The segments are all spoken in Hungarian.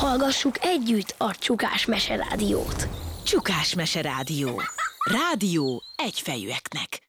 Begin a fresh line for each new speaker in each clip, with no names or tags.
Hallgassuk együtt a Csukás Meserádiót.
Csukás Meserádió. Rádió egyfejűeknek.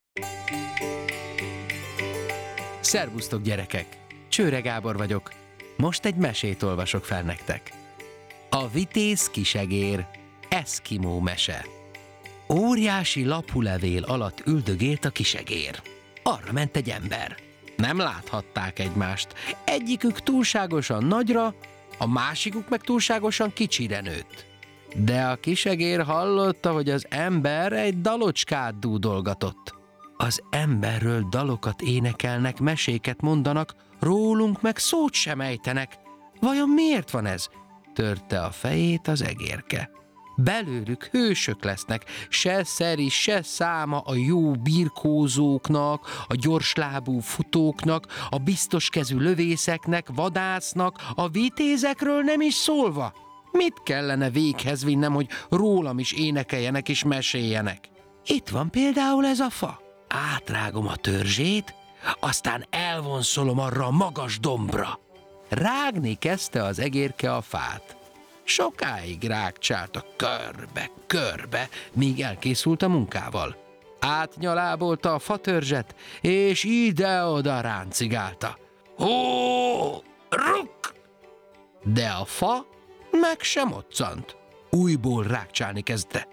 Szervusztok, gyerekek! Csőre Gábor vagyok. Most egy mesét olvasok fel nektek. A vitéz kisegér. Eszkimó mese. Óriási laphulevél alatt üldögélt a kisegér. Arra ment egy ember. Nem láthatták egymást. Egyikük túlságosan nagyra, a másikuk meg túlságosan kicsire nőtt. De a kisegér hallotta, hogy az ember egy dalocskát dúdolgatott. Az emberről dalokat énekelnek, meséket mondanak, rólunk meg szót sem ejtenek. Vajon miért van ez? Törte a fejét az egérke. Belőlük hősök lesznek, se szeri, se száma a jó birkózóknak, a gyorslábú futóknak, a biztos kezű lövészeknek, vadásznak, a vitézekről nem is szólva. Mit kellene véghez vinnem, hogy rólam is énekeljenek és meséljenek? Itt van például ez a fa. Átrágom a törzsét, aztán elvonszolom arra a magas dombra. Rágni kezdte az egérke a fát. Sokáig rágcsálta körbe-körbe, míg elkészült a munkával. Átnyalábolta a fatörzset, és ide-oda ráncigálta. Hó, ruk! De a fa meg sem moccant. Újból rágcsálni kezdte.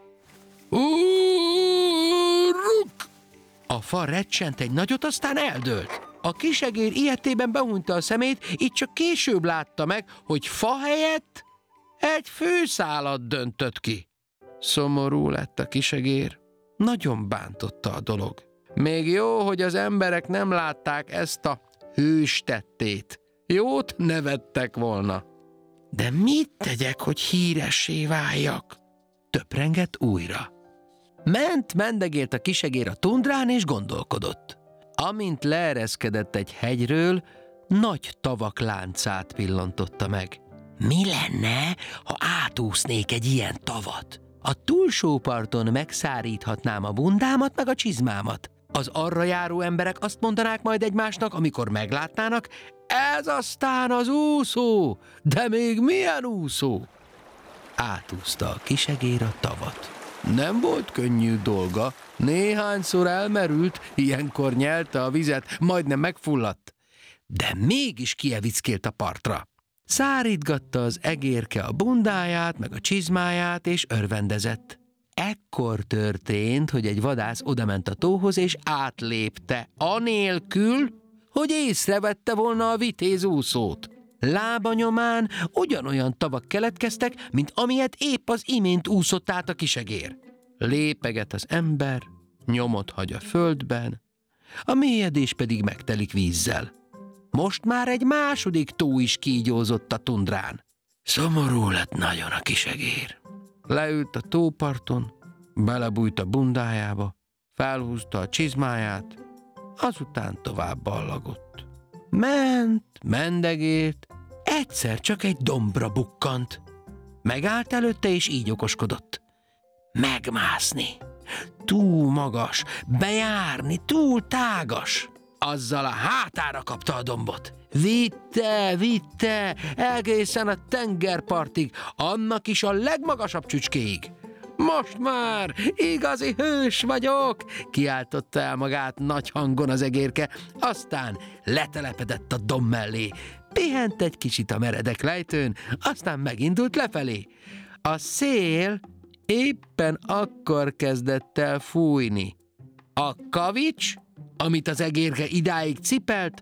Ruk! A fa recsent egy nagyot, aztán eldőlt. A kisegér ilyetében behúnyta a szemét, így csak később látta meg, hogy fa helyett egy fűszálat döntött ki. Szomorú lett a kisegér. Nagyon bántotta a dolog. Még jó, hogy az emberek nem látták ezt a hős tettét. Jót nevettek volna. De mit tegyek, hogy híressé váljak? Töprengett újra. Mendegélt a kisegér a tundrán, és gondolkodott. Amint leereszkedett egy hegyről, nagy tavak láncát pillantotta meg. Mi lenne, ha átúsznék egy ilyen tavat? A túlsó parton megszáríthatnám a bundámat meg a csizmámat. Az arra járó emberek azt mondanák majd egymásnak, amikor meglátnának, ez aztán az úszó, de még milyen úszó? Átúszta a kisegér a tavat. Nem volt könnyű dolga, néhányszor elmerült, ilyenkor nyelte a vizet, majdnem megfulladt. De mégis kievickélt a partra. Szárítgatta az egérke a bundáját, meg a csizmáját, és örvendezett. Ekkor történt, hogy egy vadász odament a tóhoz, és átlépte, anélkül, hogy észrevette volna a vitéz úszót. Lábanyomán ugyanolyan tavak keletkeztek, mint amilyet épp az imént úszott át a kisegér. Lépeget az ember, nyomot hagy a földben, a mélyedés pedig megtelik vízzel. Most már egy második tó is kígyózott a tundrán. Szomorú lett nagyon a kisegér. Leült a tóparton, belebújt a bundájába, felhúzta a csizmáját, azután tovább ballagott. Mendegélt, egyszer csak egy dombra bukkant. Megállt előtte, és így okoskodott. Megmászni, túl magas, bejárni, túl tágas. Azzal a hátára kapta a dombot. Vitte, egészen a tengerpartig, annak is a legmagasabb csücskéig. Most már igazi hős vagyok, kiáltotta el magát nagy hangon az egérke, aztán letelepedett a domb mellé. Pihent egy kicsit a meredek lejtőn, aztán megindult lefelé. A szél éppen akkor kezdett el fújni. A kavics, amit az egérke idáig cipelt,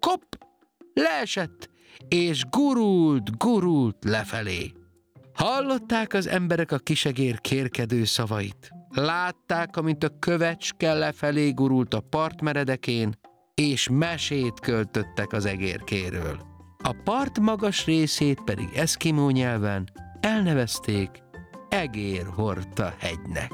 leesett, és gurult lefelé. Hallották az emberek a kisegér kérkedő szavait. Látták, amint a kövecske lefelé gurult a part meredekén, és mesét költöttek az egérkéről. A part magas részét pedig eszkimó nyelven elnevezték Egérhorta hegynek.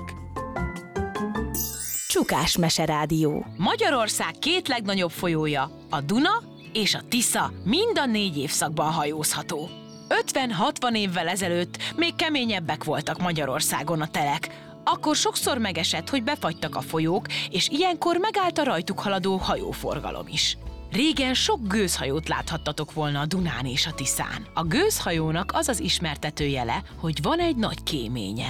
Csukás Meserádió. Magyarország két legnagyobb folyója, a Duna és a Tisza, mind a 4 évszakban hajózható. 50-60 évvel ezelőtt még keményebbek voltak Magyarországon a telek. Akkor sokszor megesett, hogy befagytak a folyók, és ilyenkor megállt a rajtuk haladó hajóforgalom is. Régen sok gőzhajót láthattatok volna a Dunán és a Tiszán. A gőzhajónak az az ismertető jele, hogy van egy nagy kéménye.